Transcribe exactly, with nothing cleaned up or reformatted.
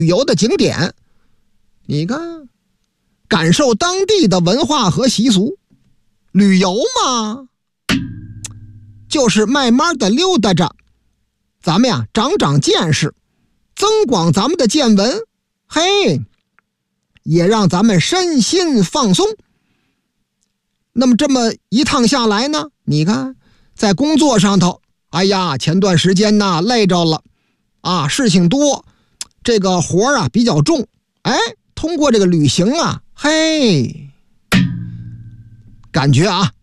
旅游的景点，你看，感受当地的文化和习俗。旅游嘛，就是慢慢的溜达着，咱们呀长长见识，增广咱们的见闻，嘿，也让咱们身心放松。那么这么一趟下来呢，你看在工作上头，哎呀，前段时间呢累着了啊，事情多，这个活啊比较重，哎，通过这个旅行啊，嘿，感觉啊